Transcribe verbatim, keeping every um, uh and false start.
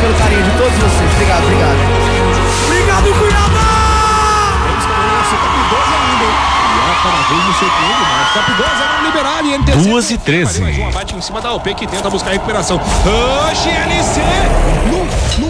pelo carinho de todos vocês. Obrigado, obrigado. Obrigado, Cuiabá! duas e treze. Mais uma bate em cima da U P que tenta buscar a recuperação. Oxe, L C! No, no